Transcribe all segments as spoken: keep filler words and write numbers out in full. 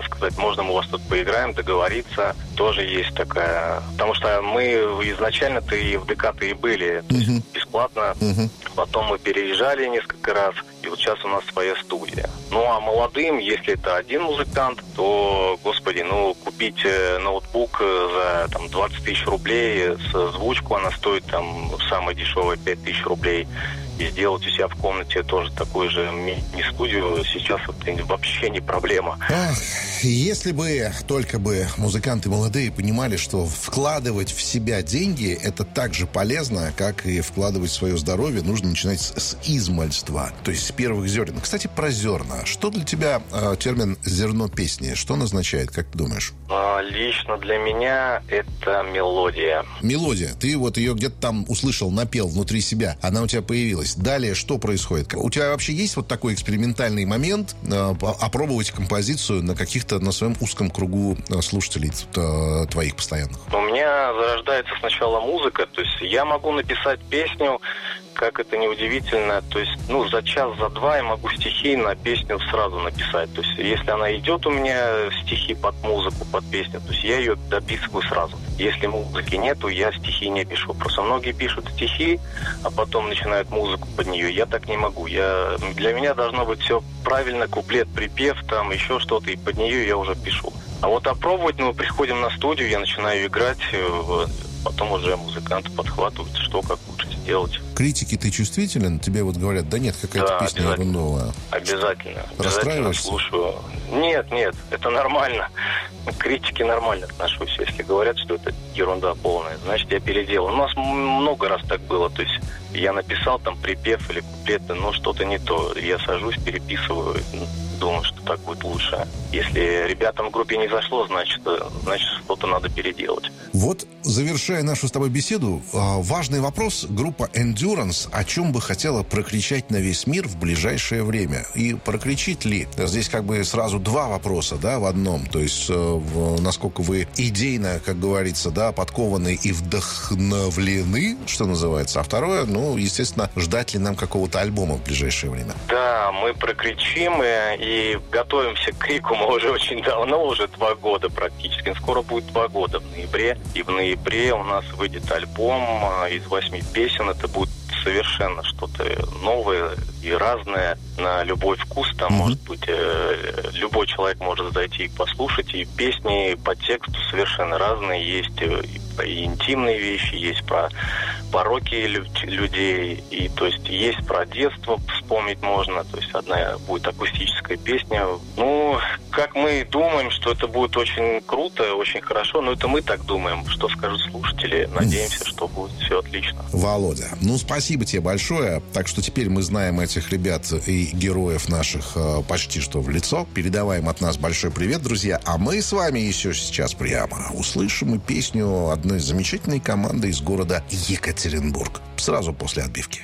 так сказать, можно мы у вас тут поиграем, договориться, тоже есть такая. Потому что мы изначально-то и в ДК-то и были, то есть бесплатно. Uh-huh. Потом мы переезжали несколько раз, и вот сейчас у нас своя студия. Ну, а молодым, если это один музыкант, то, господи, ну, купить ноутбук за там двадцать тысяч рублей, с звучку она стоит там самая дешевая пять тысяч рублей. И сделать у себя в комнате тоже такую же мини-студию сейчас это вообще не проблема. Ах, если бы только бы музыканты молодые понимали, что вкладывать в себя деньги это так же полезно, как и вкладывать в свое здоровье, нужно начинать с, с измальства, то есть с первых зерен. Кстати, про зерна. Что для тебя э, термин «зерно песни»? Что он означает, как ты думаешь? А, лично для меня это мелодия. Мелодия. Ты вот ее где-то там услышал, напел внутри себя. Она у тебя появилась. Далее что происходит? У тебя вообще есть вот такой экспериментальный момент э, опробовать композицию на каких-то, на своем узком кругу слушателей э, твоих постоянных? У меня зарождается сначала музыка, то есть я могу написать песню, как это ни удивительно, то есть, ну, за час, за два я могу стихи на песню сразу написать. То есть, если она идет у меня, стихи под музыку, под песню, то есть я ее дописываю сразу. Если музыки нету, я стихи не пишу. Просто многие пишут стихи, а потом начинают музыку под нее. Я так не могу. Я, для меня должно быть все правильно, куплет, припев, там еще что-то, и под нее я уже пишу. А вот опробовать, ну, приходим на студию, я начинаю играть, потом уже музыканты подхватывают, что как лучше сделать. Критики ты чувствителен? Тебе вот говорят, да нет, какая-то да, песня ерунновая. Обязательно. Расстраиваешься? Слушаю. Нет, нет, это нормально. К критике нормально отношусь. Если говорят, что это ерунда полная, значит, я переделал. У нас много раз так было. То есть я написал там припев или куплет, но что-то не то. Я сажусь, переписываю, думаю, что так будет лучше. Если ребятам в группе не зашло, значит, значит что-то надо переделать. Вот, завершая нашу с тобой беседу, важный вопрос. Группа Endurance о чем бы хотела прокричать на весь мир в ближайшее время? И прокричит ли? Здесь как бы сразу два вопроса, да, в одном. То есть, в, насколько вы идейно, как говорится, да, подкованы и вдохновлены, что называется. А второе, ну, естественно, ждать ли нам какого-то альбома в ближайшее время? Да, мы прокричим и, и готовимся к крику. Мы уже очень давно, уже два года практически. Скоро будет два года в ноябре. И в ноябре у нас выйдет альбом из восьми песен. Это будет совершенно что-то новое и разное на любой вкус. Там, mm-hmm. может быть, э, любой человек может зайти и послушать. И песни по тексту совершенно разные. Есть и, и интимные вещи, есть про пороки лю- людей. И, то есть, есть про детство вспомнить можно. То есть, одна будет акустическая песня. Ну, как мы думаем, что это будет очень круто, очень хорошо. Но это мы так думаем. Что скажут слушатели? Надеемся, что будет все отлично. Володя, ну, спасибо тебе большое. Так что теперь мы знаем этих ребят и героев наших э, почти что в лицо. Передаваем от нас большой привет, друзья. А мы с вами еще сейчас прямо услышим и песню одной замечательной команды из города Екатеринбург. Сразу после отбивки.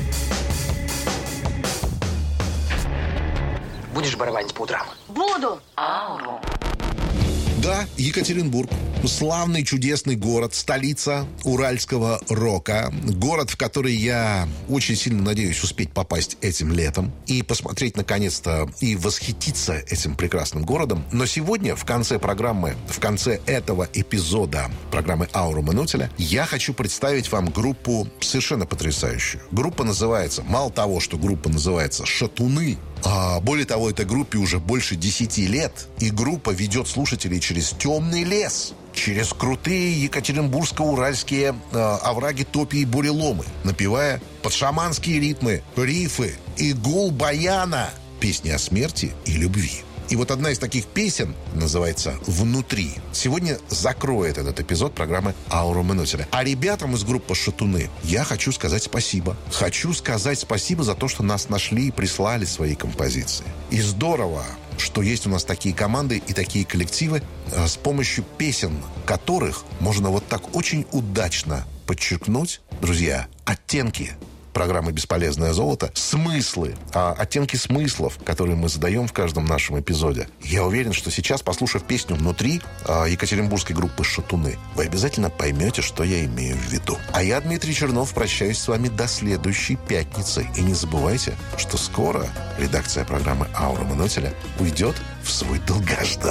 Будешь барабанить по утрам? Буду. Ауру. Да, Екатеринбург. Славный, чудесный город, столица уральского рока. Город, в который я очень сильно надеюсь успеть попасть этим летом и посмотреть, наконец-то, и восхититься этим прекрасным городом. Но сегодня, в конце программы, в конце этого эпизода программы «Аура Манутеля», я хочу представить вам группу совершенно потрясающую. Группа называется, мало того, что группа называется «Шатуны», а более того, этой группе уже больше десяти лет, и группа ведет слушателей через темный лес, через крутые екатеринбургско-уральские э, овраги, топи и буреломы, напевая под шаманские ритмы, рифы и гул баяна, песни о смерти и любви. И вот одна из таких песен называется «Внутри». Сегодня закроет этот эпизод программы «Аура Манутеля». А ребятам из группы «Шатуны» я хочу сказать спасибо. Хочу сказать спасибо за то, что нас нашли и прислали свои композиции. И здорово, что есть у нас такие команды и такие коллективы, с помощью песен которых можно вот так очень удачно подчеркнуть, друзья, оттенки программы «Бесполезное золото», смыслы, а, оттенки смыслов, которые мы задаем в каждом нашем эпизоде. Я уверен, что сейчас, послушав песню «Внутри» а, екатеринбургской группы «Шатуны», вы обязательно поймете, что я имею в виду. А я, Дмитрий Чернов, прощаюсь с вами до следующей пятницы. И не забывайте, что скоро редакция программы «Аура Манутеля» уйдет в свой долгожданный